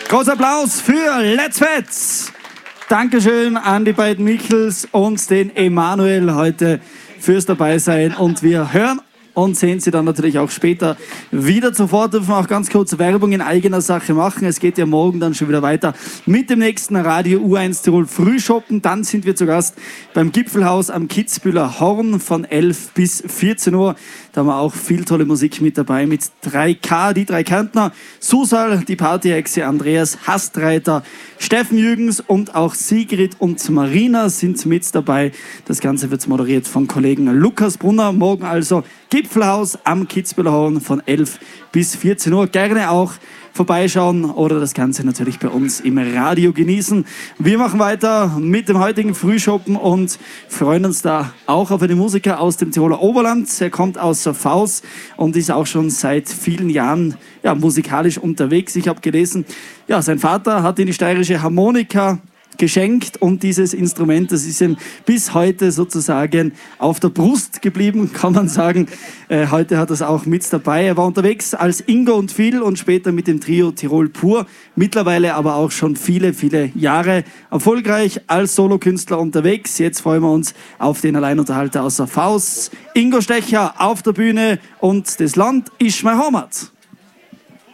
Großer Applaus für Let's Fets. Dankeschön an die beiden Michels und den Emanuel heute fürs Dabeisein. Und wir hören und sehen Sie dann natürlich auch später wieder. Zuvor dürfen wir auch ganz kurz Werbung in eigener Sache machen. Es geht ja morgen dann schon wieder weiter mit dem nächsten Radio U1 Tirol Frühschoppen. Dann sind wir zu Gast beim Gipfelhaus am Kitzbüheler Horn von 11 bis 14 Uhr. Da haben wir auch viel tolle Musik mit dabei mit 3K, die drei Kärntner, Susal, die Partyhexe, Andreas Hastreiter, Steffen Jürgens und auch Sigrid und Marina sind mit dabei. Das Ganze wird moderiert von Kollegen Lukas Brunner. Morgen also Gipfelhaus am Kitzbüheler Horn von 11 bis 14 Uhr. Gerne auch vorbeischauen oder das Ganze natürlich bei uns im Radio genießen. Wir machen weiter mit dem heutigen Frühschoppen und freuen uns da auch auf einen Musiker aus dem Tiroler Oberland. Er kommt aus Vaus und ist auch schon seit vielen Jahren musikalisch unterwegs. Ich habe gelesen, sein Vater hat ihm die steirische Harmonika geschenkt und dieses Instrument, das ist ihm bis heute sozusagen auf der Brust geblieben, kann man sagen. Heute hat er es auch mit dabei. Er war unterwegs als Ingo und Phil und später mit dem Trio Tirol Pur. Mittlerweile aber auch schon viele, viele Jahre erfolgreich als Solokünstler unterwegs. Jetzt freuen wir uns auf den Alleinunterhalter aus der Vaus, Ingo Stecher auf der Bühne und das Land ist mein Heimat.